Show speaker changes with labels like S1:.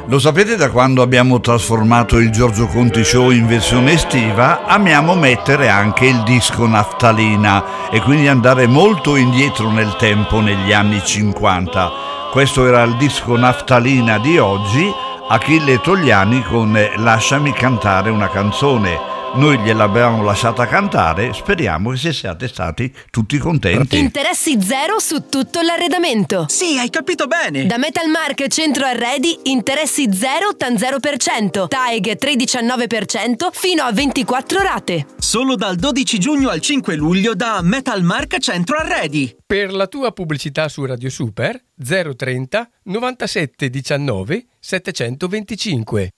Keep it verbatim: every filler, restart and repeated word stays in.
S1: Lo sapete, da quando abbiamo trasformato il Giorgio Conti Show in versione estiva, amiamo mettere anche il disco Naftalina e quindi andare molto indietro nel tempo, negli anni cinquanta. Questo era il disco Naftalina di oggi, Achille Togliani con Lasciami cantare una canzone. Noi gliel'abbiamo lasciata cantare, speriamo che siate stati tutti contenti.
S2: Interessi zero su tutto l'arredamento.
S3: Sì, hai capito bene.
S2: Da Metalmark Centro Arredi, interessi zero tan zero per cento, T A E G tre virgola diciannove per cento fino a ventiquattro rate.
S3: Solo dal dodici giugno al cinque luglio da Metalmark Centro Arredi.
S4: Per la tua pubblicità su Radio Super zero trenta novantasette diciannove settecentoventicinque.